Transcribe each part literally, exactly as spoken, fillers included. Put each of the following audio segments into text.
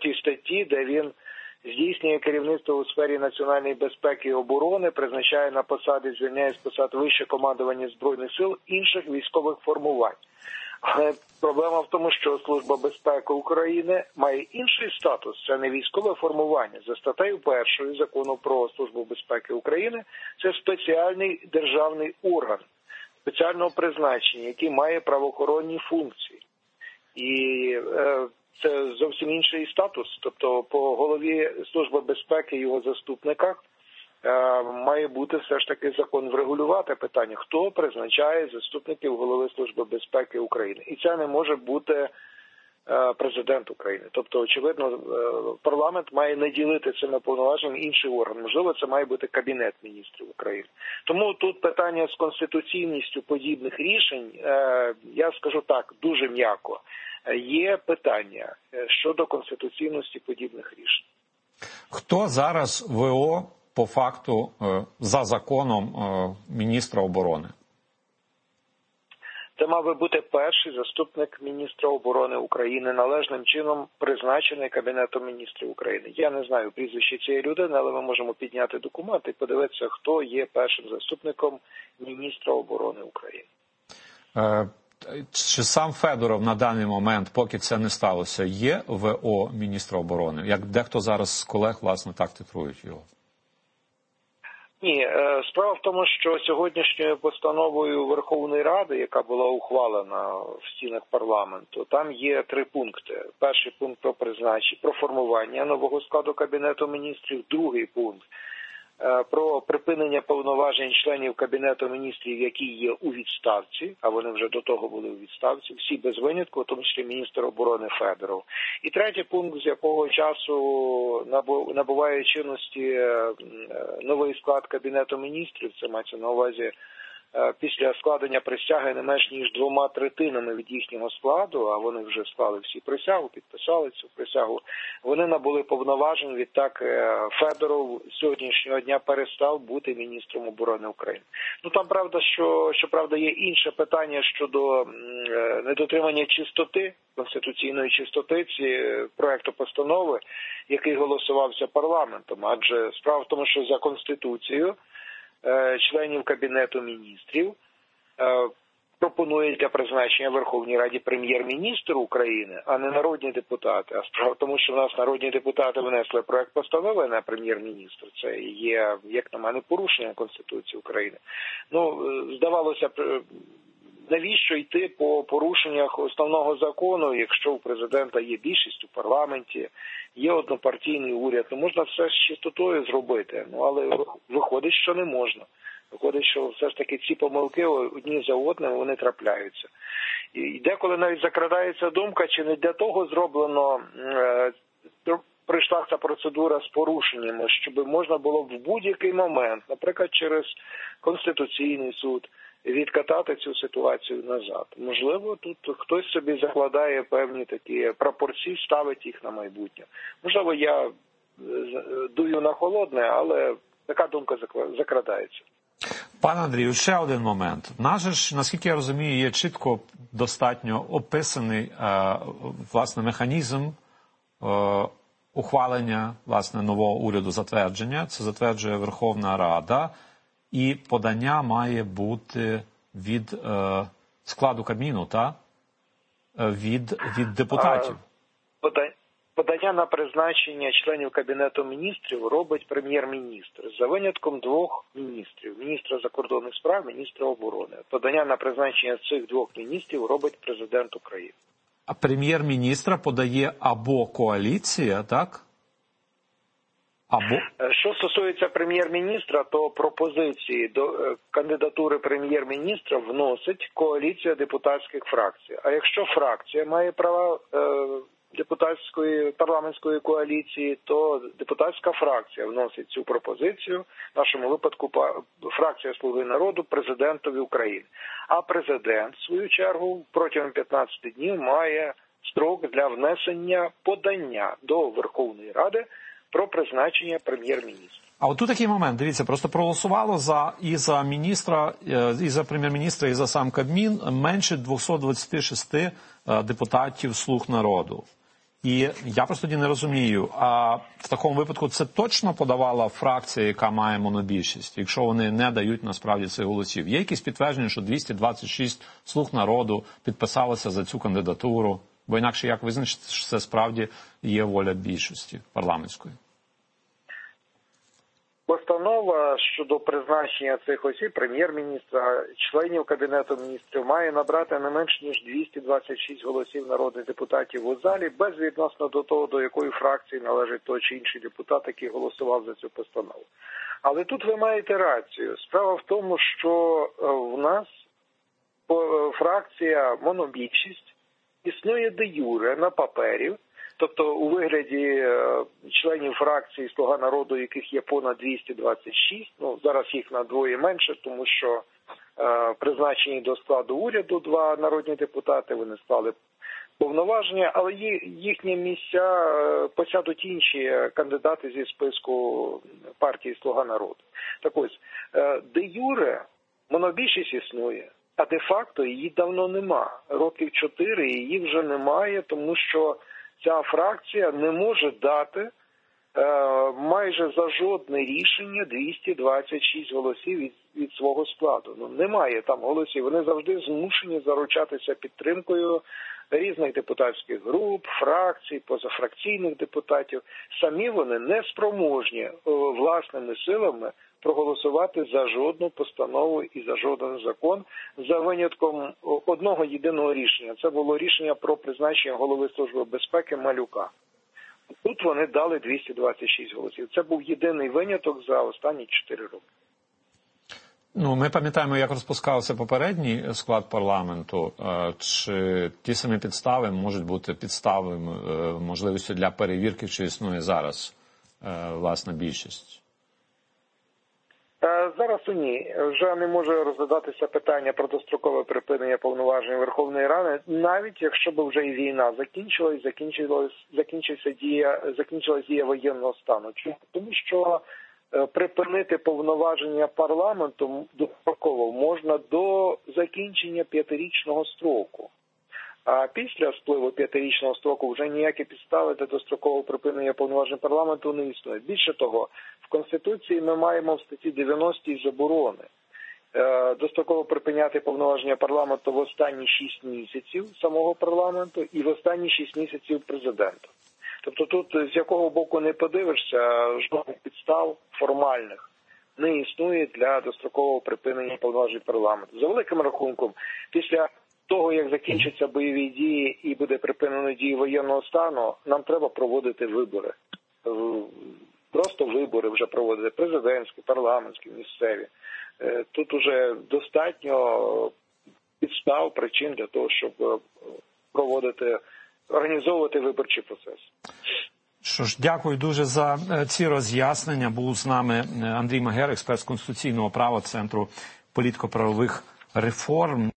шостій статті, де він здійснює керівництво у сфері національної безпеки і оборони, призначає на посади, звільняє з посад вище командування Збройних сил інших військових формувань. Але проблема в тому, що Служба безпеки України має інший статус. Це не військове формування. За статтею першою Закону про Службу безпеки України це спеціальний державний орган спеціального призначення, який має правоохоронні функції. І е, це зовсім інший статус. Тобто по голові Служби безпеки і його заступниках е, має бути все ж таки закон врегулювати питання, хто призначає заступників голови Служби безпеки України. І це не може бути е, президент України. Тобто, очевидно, е, парламент має не ділити цими повноваженнями інший орган. Можливо, це має бути Кабінет міністрів України. Тому тут питання з конституційністю подібних рішень, е, я скажу так, дуже м'яко. Є питання щодо конституційності подібних рішень. Хто зараз ВО по факту за законом міністра оборони? Це мав би бути перший заступник міністра оборони України, належним чином призначений Кабінетом міністрів України. Я не знаю прізвище цієї людини, але ми можемо підняти документи і подивитися, хто є першим заступником міністра оборони України. Е... Чи сам Федоров на даний момент, поки це не сталося, є ВО міністра оборони? Як дехто зараз з колег, власне, так титрують його? Ні, справа в тому, що сьогоднішньою постановою Верховної Ради, яка була ухвалена в стінах парламенту, там є три пункти. Перший пункт про призначення, про формування нового складу Кабінету міністрів, другий пункт про припинення повноважень членів Кабінету міністрів, які є у відставці, а вони вже до того були у відставці, всі без винятку, в тому числі міністр оборони Федоров. І третій пункт, з якого часу набуває чинності новий склад Кабінету міністрів, це мається на увазі після складення присяги не менш ніж двома третинами від їхнього складу, а вони вже склали всі присягу, підписали цю присягу, вони набули повноважень, відтак Федоров з сьогоднішнього дня перестав бути міністром оборони України. Ну там правда, що, що правда є інше питання щодо недотримання чистоти, конституційної чистоти цієї проекту постанови, який голосувався парламентом, адже справа в тому, що за Конституцією членів Кабінету міністрів пропонує для призначення в Верховній Раді прем'єр-міністр України, а не народні депутати. А справа в тому, що в нас народні депутати внесли проект постанови на прем'єр-міністр. Це є, як на мене, порушення Конституції України. Ну, здавалося б, навіщо йти по порушеннях основного закону, якщо у президента є більшість у парламенті, є однопартійний уряд, ну можна все з чистотою зробити, ну але виходить, що не можна. Виходить, що все ж таки ці помилки одні за одним вони трапляються. І деколи навіть закрадається думка, чи не для того зроблено, е, прийшла ця процедура з порушеннями, щоб можна було в будь-який момент, наприклад, через Конституційний суд, відкатати цю ситуацію назад. Можливо, тут хтось собі закладає певні такі пропорції, ставить їх на майбутнє. Можливо, я дую на холодне, але така думка закрадається. Пане Андрію, ще один момент. Наш ж, наскільки я розумію, є чітко достатньо описаний е, власне механізм е, ухвалення власне нового уряду затвердження. Це затверджує Верховна Рада. І подання має бути від е, складу Кабміну, та? Від, від депутатів. Подання на призначення членів Кабінету міністрів робить прем'єр-міністр, за винятком двох міністрів. Міністра закордонних справ, міністра оборони. Подання на призначення цих двох міністрів робить президент України. А прем'єр-міністра подає або коаліція, так? Або... Що стосується прем'єр-міністра, то пропозиції до кандидатури прем'єр-міністра вносить коаліція депутатських фракцій. А якщо фракція має права е, депутатської парламентської коаліції, то депутатська фракція вносить цю пропозицію, в нашому випадку фракція «Слуги народу», президентові України. А президент, в свою чергу, протягом п'ятнадцяти днів має строк для внесення подання до Верховної Ради про призначення прем'єр-міністра. А от тут такий момент, дивіться, просто проголосувало за і за міністра, і за прем'єр-міністра, і за сам Кабмін менше двісті двадцять шість депутатів «Слуг народу». І я просто тоді не розумію, а в такому випадку це точно подавала фракція, яка має монобільшість, якщо вони не дають насправді цих голосів? Є якісь підтвердження, що двісті двадцять шість слуг народу підписалися за цю кандидатуру? Бо інакше як визначити, що це справді є воля більшості парламентської? Постанова щодо призначення цих осіб, прем'єр-міністра, членів Кабінету міністрів, має набрати не менш ніж двісті двадцять шість голосів народних депутатів у залі, безвідносно до того, до якої фракції належить той чи інший депутат, який голосував за цю постанову. Але тут ви маєте рацію. Справа в тому, що в нас фракція монобільшість існує де юре на папері, тобто у вигляді членів фракції «Слуга народу», яких є понад двісті двадцять шість, ну зараз їх на двоє менше, тому що е, призначені до складу уряду два народні депутати, вони склали повноваження, але їхні місця е, посядуть інші кандидати зі списку партії «Слуга народу». Так ось, е, де юре монобільшість існує, а де-факто її давно нема. Років чотири її вже немає, тому що ця фракція не може дати е, майже за жодне рішення двісті двадцять шість голосів від, від свого складу. Ну, немає там голосів. Вони завжди змушені заручатися підтримкою різних депутатських груп, фракцій, позафракційних депутатів. Самі вони не спроможні е, власними силами проголосувати за жодну постанову і за жоден закон, за винятком одного єдиного рішення. Це було рішення про призначення голови Служби безпеки Малюка. Тут вони дали двісті двадцять шість голосів. Це був єдиний виняток за останні чотири роки. Ну, ми пам'ятаємо, як розпускався попередній склад парламенту. Чи ті самі підстави можуть бути підставами, можливістю для перевірки, чи існує зараз власна більшість? Зараз ні. Вже не може розглядатися питання про дострокове припинення повноважень Верховної Ради, навіть якщо б вже і війна закінчилась, закінчилась, закінчилася дія, закінчилась дія воєнного стану. Чому? Тому що припинити повноваження парламенту достроково можна до закінчення п'ятирічного строку. А після спливу п'ятирічного строку вже ніякі підстави для дострокового припинення повноважень парламенту не існує. Більше того, в Конституції ми маємо в статті дев'яностій заборони е, достроково припиняти повноваження парламенту в останні шість місяців самого парламенту і в останні шість місяців президента. Тобто тут з якого боку не подивишся, жодних підстав формальних не існує для дострокового припинення повноважень парламенту. За великим рахунком, після того, як закінчаться бойові дії і буде припинено дії воєнного стану, нам треба проводити вибори. Просто вибори вже проводити, президентські, парламентські, місцеві. Тут уже достатньо підстав, причин для того, щоб проводити, організовувати виборчий процес. Що ж, дякую дуже за ці роз'яснення. Був з нами Андрій Магер, експерт з конституційного права Центру політико-правових реформ.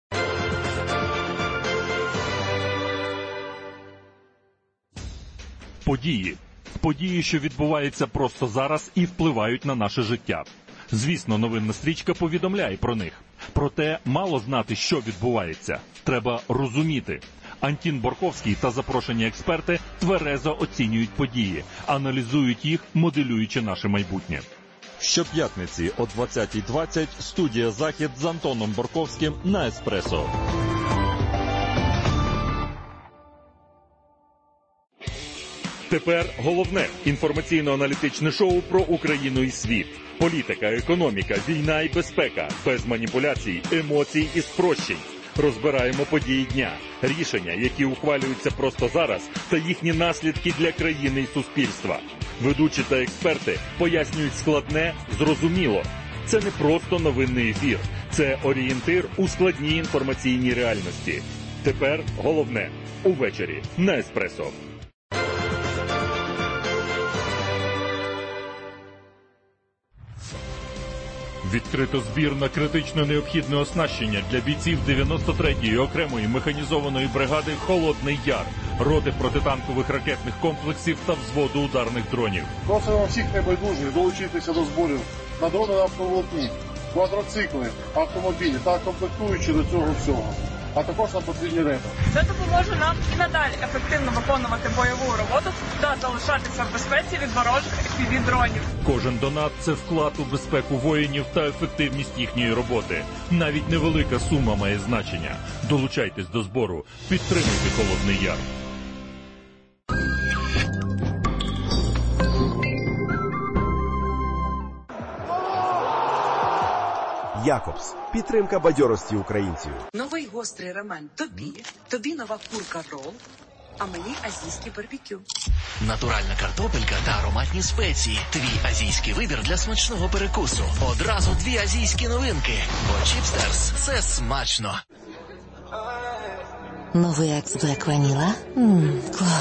Події. Події, що відбуваються просто зараз і впливають на наше життя. Звісно, новинна стрічка повідомляє про них. Проте мало знати, що відбувається. Треба розуміти. Антін Борковський та запрошені експерти тверезо оцінюють події, аналізують їх, моделюючи наше майбутнє. Щоп'ятниці о двадцятій двадцять студія «Захід» з Антоном Борковським на «Еспресо». Тепер головне інформаційно-аналітичне шоу про Україну і світ. Політика, економіка, війна і безпека. Без маніпуляцій, емоцій і спрощень. Розбираємо події дня, рішення, які ухвалюються просто зараз, та їхні наслідки для країни і суспільства. Ведучі та експерти пояснюють складне, зрозуміло. Це не просто новинний ефір. Це орієнтир у складній інформаційній реальності. Тепер головне – увечері на «Еспресо». Відкрито збір на критично необхідне оснащення для бійців дев'яносто третьої окремої механізованої бригади «Холодний Яр», роти протитанкових ракетних комплексів та взводу ударних дронів. Просимо всіх небайдужих долучитися до зборів на дрони на автоволокні, квадроцикли, автомобілі та комплектуючі до цього всього. А також нам потрібні репи. Це допомога допоможе нам і надалі ефективно виконувати бойову роботу та залишатися в безпеці від ворожих еф пі ві-дронів. Кожен донат – це вклад у безпеку воїнів та ефективність їхньої роботи. Навіть невелика сума має значення. Долучайтесь до збору. Підтримуйте Холодний Яр. Якобс. Підтримка бадьорості українців. Новий гострий рамен тобі, тобі нова курка рол, а мені азійське барбекю. Натуральна картопелька та ароматні спеції. Твій азійський вибір для смачного перекусу. Одразу дві азійські новинки. Бо Чіпстерс – це смачно. Новий Екс Блек Ваніла? Ммм, клас.